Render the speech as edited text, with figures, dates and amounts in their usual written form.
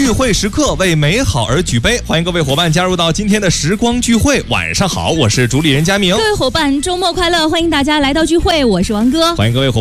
聚会时刻，为美好而举杯。欢迎各位伙伴加入到今天的时光聚会。晚上好，我是主理人佳明。 各位伙伴，周末快乐！欢迎大家来到聚会，我是王哥。 欢迎各位伙伴